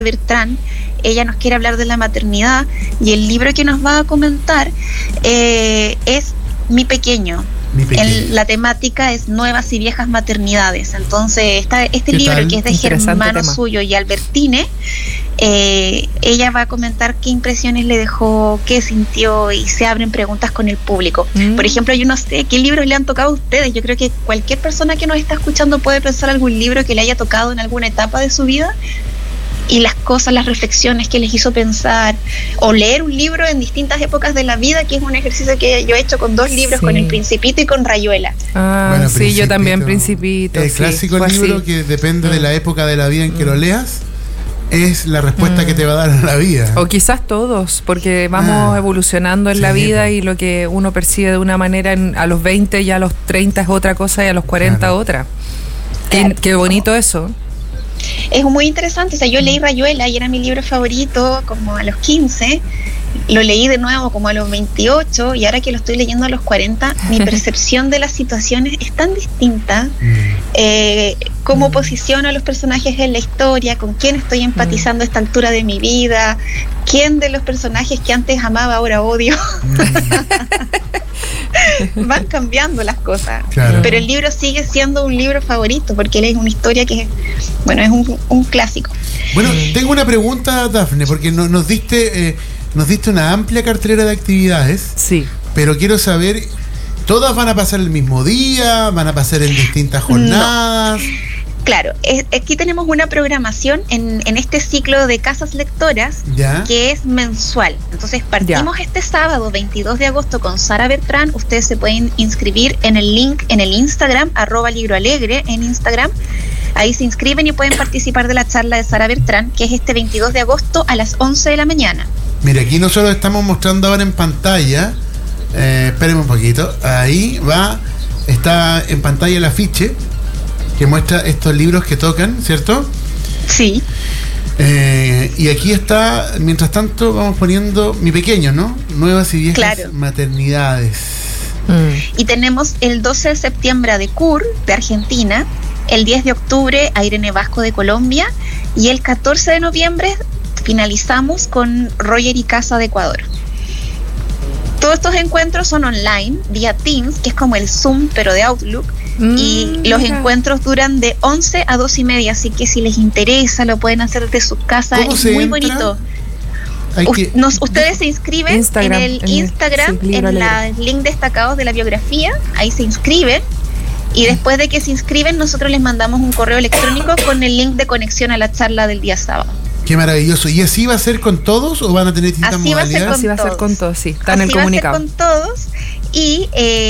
Bertrán. Ella nos quiere hablar de la maternidad y el libro que nos va a comentar es Mi Pequeño. La temática es nuevas y viejas maternidades. Entonces este libro, que es de Germano Suyo y Albertine, ella va a comentar qué impresiones le dejó, qué sintió, y se abren preguntas con el público. Por ejemplo, yo no sé qué libros le han tocado a ustedes. Yo creo que cualquier persona que nos está escuchando puede pensar algún libro que le haya tocado en alguna etapa de su vida, y las cosas, las reflexiones que les hizo pensar, o leer un libro en distintas épocas de la vida, que es un ejercicio que yo he hecho con 2 libros, con El Principito y con Rayuela. Bueno, sí, Principito, yo también Principito. El clásico libro así, que depende de la época de la vida en que lo leas, es la respuesta que te va a dar a la vida. O quizás todos, porque vamos evolucionando en la vida, y lo que uno percibe de una manera a los 20, ya a los 30 es otra cosa, y a los 40 otra. Qué bonito eso. Es muy interesante. O sea, yo leí Rayuela y era mi libro favorito como a los 15, lo leí de nuevo como a los 28, y ahora que lo estoy leyendo a los 40, mi percepción de las situaciones es tan distinta. Cómo posiciono a los personajes en la historia, con quién estoy empatizando a esta altura de mi vida, quién de los personajes que antes amaba ahora odio. Van cambiando las cosas, claro. Pero el libro sigue siendo un libro favorito porque él es una historia que, bueno, es un clásico. Bueno, tengo una pregunta, Dafne, porque nos diste una amplia cartelera de actividades. Sí. Pero quiero saber, ¿todas van a pasar el mismo día? ¿Van a pasar en distintas jornadas? No. Claro, aquí tenemos una programación en este ciclo de casas lectoras, que es mensual. Entonces partimos este sábado 22 de agosto con Sara Bertrán. Ustedes se pueden inscribir en el link en el Instagram, @libroalegre en Instagram. Ahí se inscriben y pueden participar de la charla de Sara Bertrán, que es este 22 de agosto a las 11 de la mañana. Mira, aquí nosotros estamos mostrando ahora en pantalla, espérenme un poquito, ahí está en pantalla el afiche que muestra estos libros que tocan, ¿cierto? Sí. Y aquí está, mientras tanto vamos poniendo Mi Pequeño, ¿no? Nuevas y viejas maternidades. Y tenemos el 12 de septiembre a Decur, de Argentina, el 10 de octubre a Irene Vasco, de Colombia, y el 14 de noviembre finalizamos con Roger y Casa, de Ecuador. Todos estos encuentros son online, vía Teams, que es como el Zoom, pero de Outlook. Y los encuentros duran de 11 a 2:30, así que si les interesa lo pueden hacer desde sus casas. Es muy bonito. Ustedes se inscriben en el Instagram, en el link destacados de la biografía. Ahí se inscriben, y después de que se inscriben nosotros les mandamos un correo electrónico con el link de conexión a la charla del día sábado. Qué maravilloso. ¿Y así va a ser con todos o van a tener distintas modalidades? Así va a ser con todos, sí. Está en el comunicado. Así va a ser con todos. Y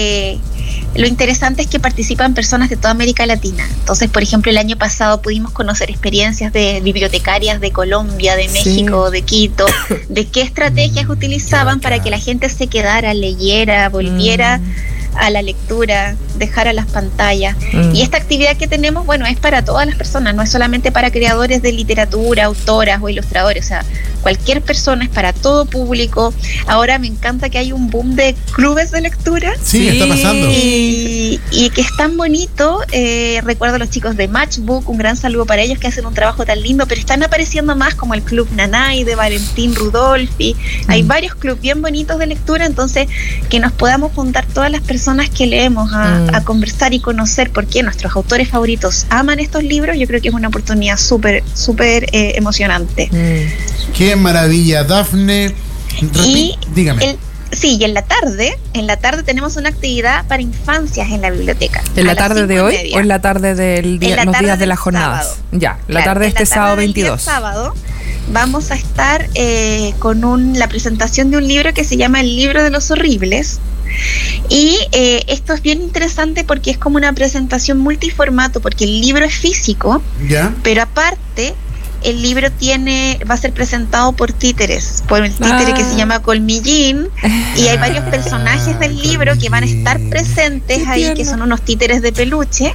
lo interesante es que participan personas de toda América Latina. Entonces, por ejemplo, el año pasado pudimos conocer experiencias de bibliotecarias de Colombia, de México, de Quito, de qué estrategias utilizaban para que la gente se quedara, leyera, volviera a la lectura, dejara las pantallas. Y esta actividad que tenemos, bueno, es para todas las personas, no es solamente para creadores de literatura, autoras o ilustradores, o sea, cualquier persona, es para todo público. Ahora me encanta que hay un boom de clubes de lectura. Sí, está pasando. Y que es tan bonito. Recuerdo a los chicos de Matchbook, un gran saludo para ellos, que hacen un trabajo tan lindo, pero están apareciendo más, como el Club Nanay de Valentín Rudolfi. Hay varios clubes bien bonitos de lectura, entonces que nos podamos juntar todas las personas que leemos a conversar y conocer por qué nuestros autores favoritos aman estos libros, yo creo que es una oportunidad súper emocionante. Qué maravilla, Dafne. Dígame. Sí, y en la tarde tenemos una actividad para infancias en la biblioteca. ¿En la tarde de hoy o en la tarde del día, los días de las jornadas? Sábado. Ya, la tarde de este sábado 22. Sábado vamos a estar con la presentación de un libro que se llama El Libro de los Horribles. Y esto es bien interesante porque es como una presentación multiformato, porque el libro es físico, pero aparte el libro va a ser presentado por títeres, por el títere que se llama Colmillín, y hay varios personajes del libro que van a estar presentes ahí, que son unos títeres de peluche.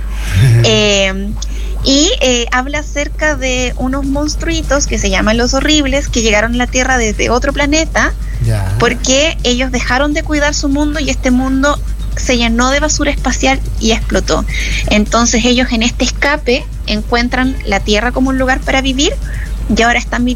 Y habla acerca de unos monstruitos que se llaman los Horribles, que llegaron a la Tierra desde otro planeta, porque ellos dejaron de cuidar su mundo y este mundo se llenó de basura espacial y explotó. Entonces ellos en este escape encuentran la Tierra como un lugar para vivir, y ahora están